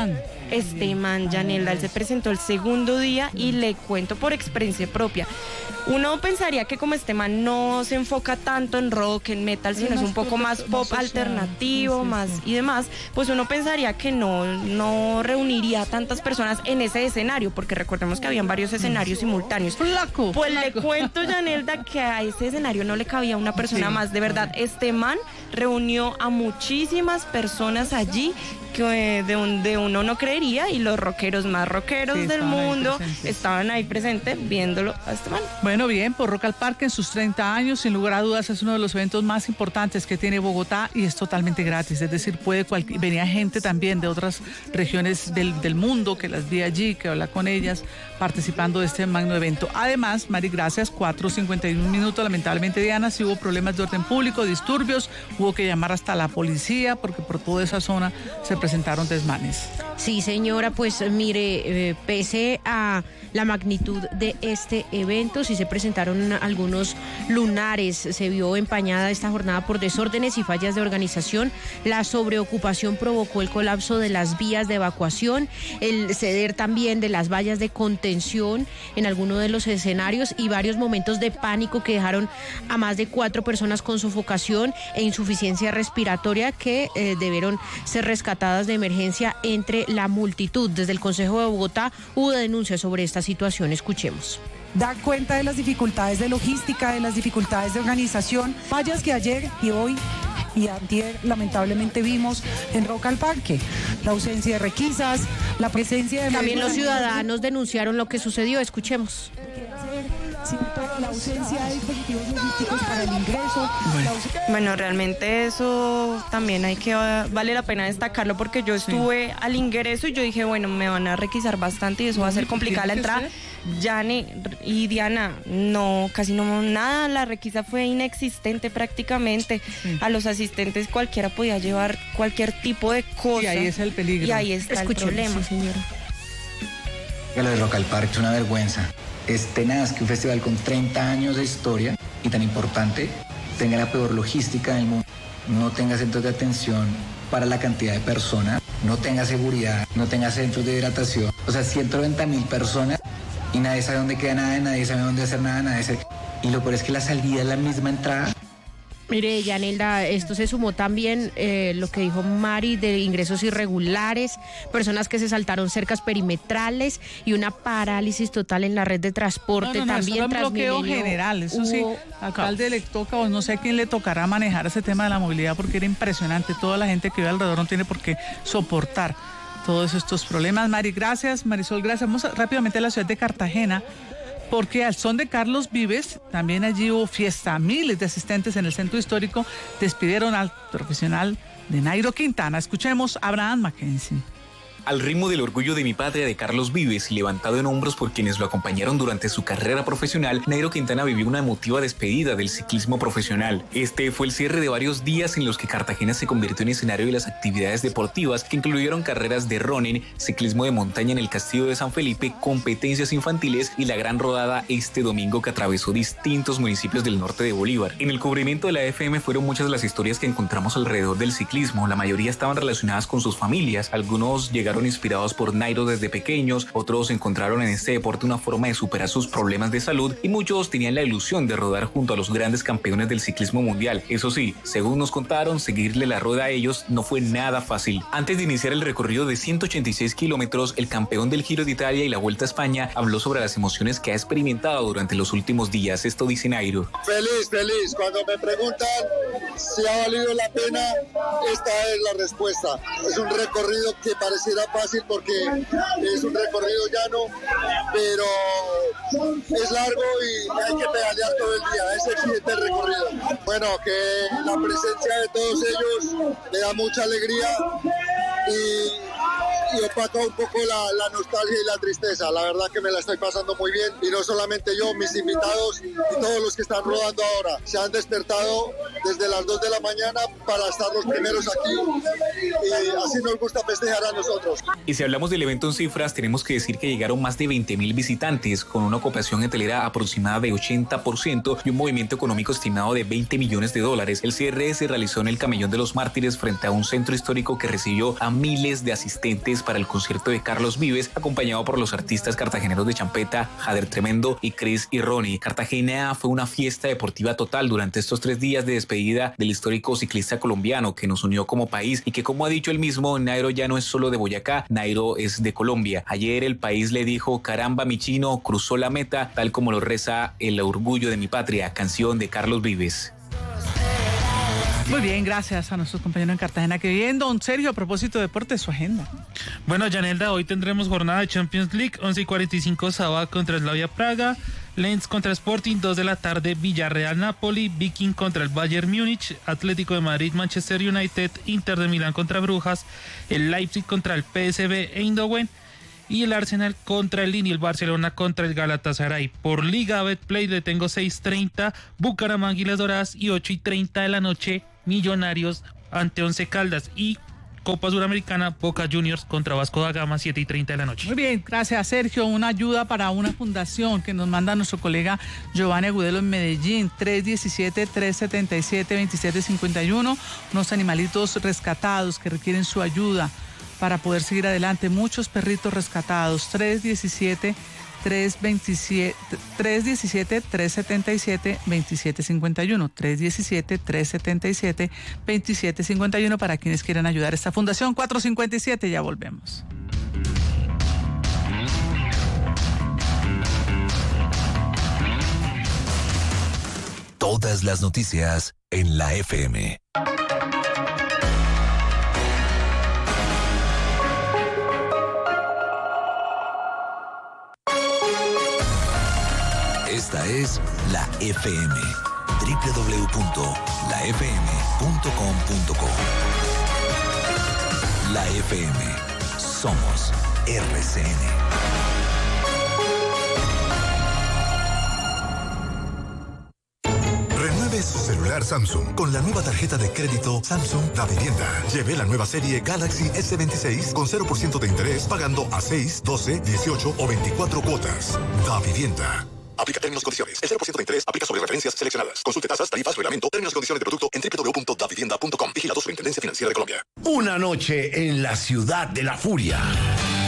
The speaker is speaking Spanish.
Este man, Yanelda, él se presentó el segundo día y le cuento por experiencia propia. Uno pensaría que como este man no se enfoca tanto en rock, en metal, sino es un poco más pop alternativo, más y demás, pues uno pensaría que no reuniría a tantas personas en ese escenario, porque recordemos que habían varios escenarios simultáneos. Pues le cuento, Yanelda, que a ese escenario no le cabía una persona más. De verdad, este man reunió a muchísimas personas allí que de uno no creería, y los rockeros más rockeros del mundo estaban ahí presentes viéndolo a este man. Bueno, bien, por Rock al Parque en sus 30 años, sin lugar a dudas es uno de los eventos más importantes que tiene Bogotá y es totalmente gratis, es decir, venía gente también de otras regiones del mundo que las vi allí, que habla con ellas, participando de este magno evento. Además, Mari, gracias, 4:51, lamentablemente, Diana, sí hubo problemas de orden público, disturbios, hubo que llamar hasta la policía porque por toda esa zona se presentaron desmanes. Sí, señora, pues mire, pese a la magnitud de este evento, sí se presentaron algunos lunares, se vio empañada esta jornada por desórdenes y fallas de organización, la sobreocupación provocó el colapso de las vías de evacuación, el ceder también de las vallas de contención en algunos de los escenarios y varios momentos de pánico que dejaron a más de 4 personas con sofocación e insuficiencia respiratoria que debieron ser rescatadas de emergencia entre la multitud. Desde el Consejo de Bogotá hubo denuncias sobre esta situación. Escuchemos. Da cuenta de las dificultades de logística, de las dificultades de organización, fallas que ayer y hoy y antier lamentablemente vimos en Rock al Parque, la ausencia de requisas, la presencia de... También los ciudadanos denunciaron lo que sucedió. Escuchemos. La ausencia de dispositivos logísticos para el ingreso. Bueno, realmente eso también vale la pena destacarlo, porque yo estuve al ingreso y yo dije, bueno, me van a requisar bastante y eso va a ser complicada la entrada. Yane y Diana, casi no nada, la requisa fue inexistente prácticamente. A los asistentes cualquiera podía llevar cualquier tipo de cosa. Y ahí es el peligro. Y ahí está el problema, señora. Lo de Rock al Parque es una vergüenza. Es tenaz que un festival con 30 años de historia y tan importante tenga la peor logística del mundo, no tenga centros de atención para la cantidad de personas, no tenga seguridad, no tenga centros de hidratación. O sea, 190.000 personas y nadie sabe dónde queda nada, nadie sabe dónde hacer nada, Y lo peor es que la salida es la misma entrada. Mire, Yanelda, esto se sumó también lo que dijo Mari de ingresos irregulares, personas que se saltaron cercas perimetrales y una parálisis total en la red de transporte. También eso es un bloqueo general, eso sí, al alcalde le toca o no sé a quién le tocará manejar ese tema de la movilidad porque era impresionante, toda la gente que vive alrededor no tiene por qué soportar todos estos problemas. Mari, gracias, Marisol, gracias. Vamos rápidamente a la ciudad de Cartagena, porque al son de Carlos Vives, también allí hubo fiesta. Miles de asistentes en el centro histórico despidieron al profesional de Nairo Quintana. Escuchemos a Abraham Mackenzie. Al ritmo del orgullo de mi patria de Carlos Vives y levantado en hombros por quienes lo acompañaron durante su carrera profesional, Nairo Quintana vivió una emotiva despedida del ciclismo profesional. Este fue el cierre de varios días en los que Cartagena se convirtió en escenario de las actividades deportivas que incluyeron carreras de running, ciclismo de montaña en el Castillo de San Felipe, competencias infantiles y la gran rodada este domingo que atravesó distintos municipios del norte de Bolívar. En el cubrimiento de la FM fueron muchas las historias que encontramos alrededor del ciclismo. La mayoría estaban relacionadas con sus familias. Algunos llegaron inspirados por Nairo desde pequeños, otros encontraron en este deporte una forma de superar sus problemas de salud y muchos tenían la ilusión de rodar junto a los grandes campeones del ciclismo mundial. Eso sí, según nos contaron, seguirle la rueda a ellos no fue nada fácil. Antes de iniciar el recorrido de 186 kilómetros, el campeón del Giro de Italia y la Vuelta a España habló sobre las emociones que ha experimentado durante los últimos días. Esto dice Nairo. Feliz. Cuando me preguntan si ha valido la pena, esta es la respuesta. Es un recorrido que pareciera fácil porque es un recorrido llano, pero es largo y hay que pedalear todo el día, es exigente el recorrido. Bueno, que la presencia de todos ellos me da mucha alegría y opaca un poco la nostalgia y la tristeza. La verdad que me la estoy pasando muy bien y no solamente yo, mis invitados y todos los que están rodando ahora. Se han despertado desde las 2 de la mañana para estar los primeros aquí y así nos gusta festejar a nosotros. Y si hablamos del evento en cifras, tenemos que decir que llegaron más de 20.000 visitantes con una ocupación hotelera aproximada de 80% y un movimiento económico estimado de $20 millones. El cierre se realizó en el Camellón de los Mártires frente a un centro histórico que recibió a miles de asistentes Tigres para el concierto de Carlos Vives, acompañado por los artistas cartageneros de champeta, Jader Tremendo y Chris y Ronnie. Cartagena fue una fiesta deportiva total durante estos 3 días de despedida del histórico ciclista colombiano que nos unió como país y que, como ha dicho él mismo, Nairo ya no es solo de Boyacá, Nairo es de Colombia. Ayer el país le dijo: caramba, mi chino, cruzó la meta, tal como lo reza El orgullo de mi patria, canción de Carlos Vives. Muy bien, gracias a nuestros compañeros en Cartagena que vienen. Don Sergio, a propósito de deporte, su agenda. Bueno, Yanelda, hoy tendremos jornada de Champions League, 11:45 Sabah contra Slavia Praga, Lens contra Sporting, 2 de la tarde Villarreal Napoli, Viking contra el Bayern Múnich, Atlético de Madrid Manchester United, Inter de Milán contra Brujas, el Leipzig contra el PSV Eindhoven y el Arsenal contra el Lille y el Barcelona contra el Galatasaray. Por Liga Betplay le tengo 6:30 Bucaramanga y las Doradas y 8:30 de la noche Millonarios ante Once Caldas, y Copa Suramericana Boca Juniors contra Vasco da Gama, 7:30 de la noche. Muy bien, gracias Sergio. Una ayuda para una fundación que nos manda nuestro colega Giovanni Agudelo en Medellín, 317-377-2751, unos animalitos rescatados que requieren su ayuda para poder seguir adelante. Muchos perritos rescatados, 317-377-2751, 317-377-2751 para quienes quieran ayudar a esta fundación. 4:57, ya volvemos. Todas las noticias en la FM. Esta es la FM, www.lafm.com.co. La FM, somos RCN. Renueve su celular Samsung con la nueva tarjeta de crédito Samsung Davivienda. Lleve la nueva serie Galaxy S26 con 0% de interés pagando a 6, 12, 18 o 24 cuotas. Davivienda. Aplica términos y condiciones. El 0% de interés aplica sobre referencias seleccionadas. Consulte tasas, tarifas, reglamento, términos y condiciones de producto en www.davivienda.com. Vigilado Superintendencia Financiera de Colombia. Una noche en la ciudad de la furia.